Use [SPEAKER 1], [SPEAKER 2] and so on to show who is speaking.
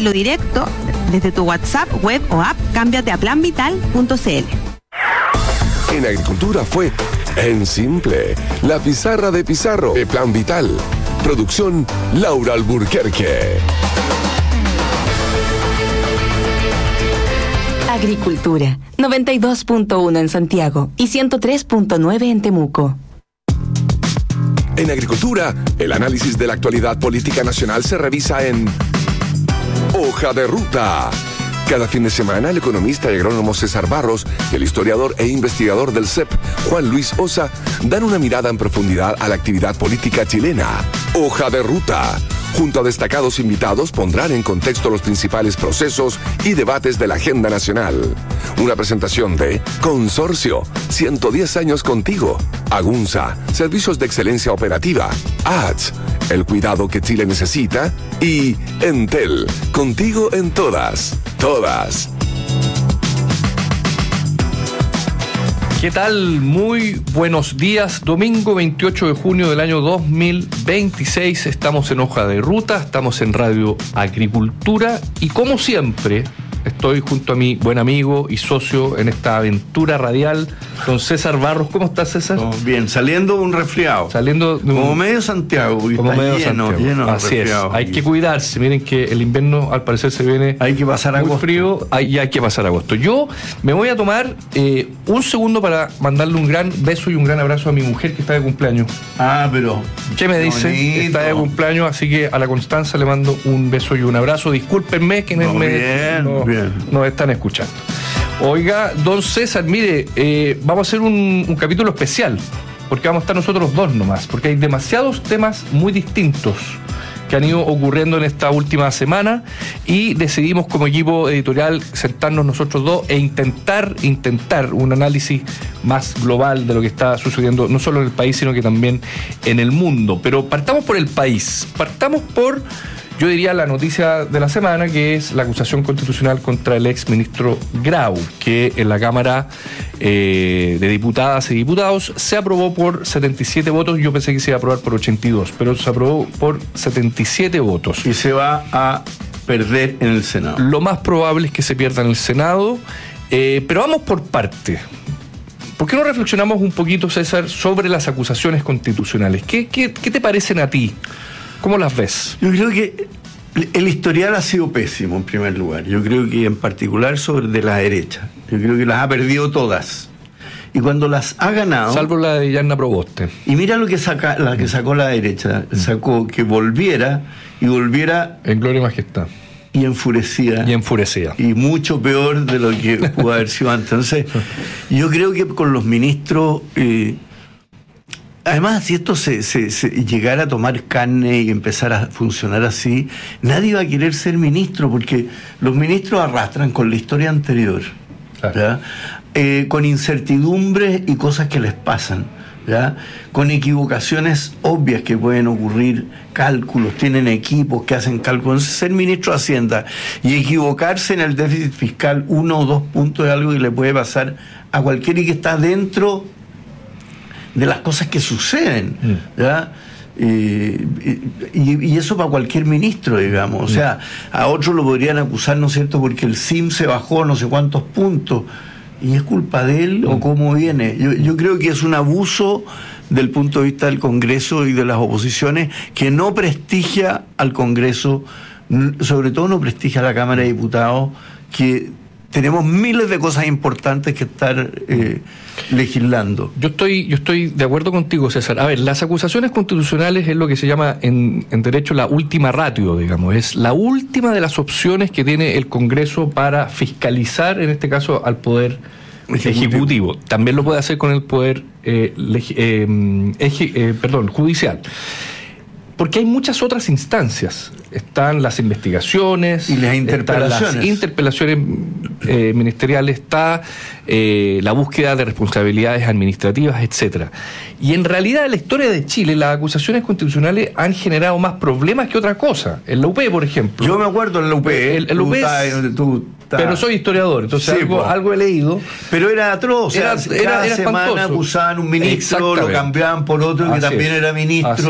[SPEAKER 1] hacerlo directo desde tu WhatsApp, web o app. Cámbiate a planvital.cl.
[SPEAKER 2] En agricultura fue en simple. La pizarra de Pizarro de Plan Vital. Producción Laura Alburquerque.
[SPEAKER 3] Agricultura, 92.1 en Santiago y 103.9 en Temuco.
[SPEAKER 2] En agricultura, el análisis de la actualidad política nacional se revisa en Hoja de Ruta. Cada fin de semana, el economista y agrónomo César Barros y el historiador e investigador del CEP, Juan Luis Osa, dan una mirada en profundidad a la actividad política chilena. Hoja de Ruta. Junto a destacados invitados, pondrán en contexto los principales procesos y debates de la agenda nacional. Una presentación de Consorcio, 110 años contigo. Agunza, servicios de excelencia operativa. ATS, el cuidado que Chile necesita. Y Entel, contigo en todas. Todas.
[SPEAKER 4] ¿Qué tal? Muy buenos días. Domingo 28 de junio del año 2026. Estamos en Hoja de Ruta, estamos en Radio Agricultura y como siempre estoy junto a mi buen amigo y socio en esta aventura radial, don César Barros. ¿Cómo estás, César?
[SPEAKER 5] Oh, bien, saliendo de un resfriado.
[SPEAKER 4] Saliendo de
[SPEAKER 5] como medio Santiago.
[SPEAKER 4] Como
[SPEAKER 5] está
[SPEAKER 4] medio
[SPEAKER 5] lleno
[SPEAKER 4] Santiago.
[SPEAKER 5] de
[SPEAKER 4] Así
[SPEAKER 5] resfriado.
[SPEAKER 4] es. Hay que cuidarse. Miren que el invierno al parecer se viene.
[SPEAKER 5] Hay que pasar
[SPEAKER 4] muy
[SPEAKER 5] agosto.
[SPEAKER 4] Frío. Y hay que pasar agosto. Yo me voy a tomar un segundo para mandarle un gran beso y un gran abrazo a mi mujer que está de cumpleaños.
[SPEAKER 5] Ah, pero...
[SPEAKER 4] ¿Qué me dice?
[SPEAKER 5] bonito.
[SPEAKER 4] Está de cumpleaños, así que a la Constanza le mando un beso y un abrazo. Discúlpenme que
[SPEAKER 5] bien.
[SPEAKER 4] nos están escuchando. Oiga, don César, mire, vamos a hacer un capítulo especial, porque vamos a estar nosotros dos nomás, porque hay demasiados temas muy distintos que han ido ocurriendo en esta última semana y decidimos como equipo editorial sentarnos nosotros dos e intentar un análisis más global de lo que está sucediendo no solo en el país sino que también en el mundo. Pero partamos por el país, partamos por, yo diría, la noticia de la semana, que es la acusación constitucional contra el ex ministro Grau, que en la Cámara de Diputadas y Diputados se aprobó por 77 votos. Yo pensé que se iba a aprobar por 82, pero se aprobó por 77 votos.
[SPEAKER 5] Y se va a perder en el Senado.
[SPEAKER 4] Lo más probable es que se pierda en el Senado, pero vamos por parte. ¿Por qué no reflexionamos un poquito, César, sobre las acusaciones constitucionales? ¿Qué te parecen a ti? ¿Cómo las ves?
[SPEAKER 5] Yo creo que el historial ha sido pésimo, en primer lugar. Yo creo que en particular sobre de la derecha. Yo creo que las ha perdido todas. Y cuando las ha ganado...
[SPEAKER 4] Salvo la de Yanna Proboste.
[SPEAKER 5] Y mira lo que la que sacó la derecha. Sacó que volviera
[SPEAKER 4] en gloria y majestad.
[SPEAKER 5] Y enfurecida. Y mucho peor de lo que pudo haber sido antes. Entonces, yo creo que con los ministros... además, si esto se llegara a tomar carne y empezar a funcionar así, nadie va a querer ser ministro, porque los ministros arrastran con la historia anterior, ¿ya? Con incertidumbres y cosas que les pasan, ¿ya? Con equivocaciones obvias que pueden ocurrir, cálculos, tienen equipos que hacen cálculos. Entonces, ser ministro de Hacienda y equivocarse en el déficit fiscal 1 o 2 puntos es algo que le puede pasar a cualquiera y que está dentro de las cosas que suceden, ¿ya? Y eso para cualquier ministro, digamos. O sea, a otros lo podrían acusar, ¿no es cierto?, porque el SIM se bajó no sé cuántos puntos, y es culpa de él o cómo viene. Yo creo que es un abuso del punto de vista del Congreso y de las oposiciones, que no prestigia al Congreso, sobre todo no prestigia a la Cámara de Diputados, que tenemos miles de cosas importantes que estar legislando.
[SPEAKER 4] Yo estoy de acuerdo contigo, César. A ver, las acusaciones constitucionales es lo que se llama en derecho la última ratio, digamos. Es la última de las opciones que tiene el Congreso para fiscalizar, en este caso, al Poder Ejecutivo. También lo puede hacer con el Poder Judicial. Porque hay muchas otras instancias. Están las investigaciones,
[SPEAKER 5] y las
[SPEAKER 4] interpelaciones ministeriales, está la búsqueda de responsabilidades administrativas, etcétera. Y en realidad en la historia de Chile las acusaciones constitucionales han generado más problemas que otra cosa. En la UP, por ejemplo.
[SPEAKER 5] Yo me acuerdo en la UP.
[SPEAKER 4] Pero soy historiador, entonces sí, algo he leído.
[SPEAKER 5] Pero era atroz. Cada semana
[SPEAKER 4] espantoso.
[SPEAKER 5] acusaban un ministro, lo cambiaban por otro que también era ministro.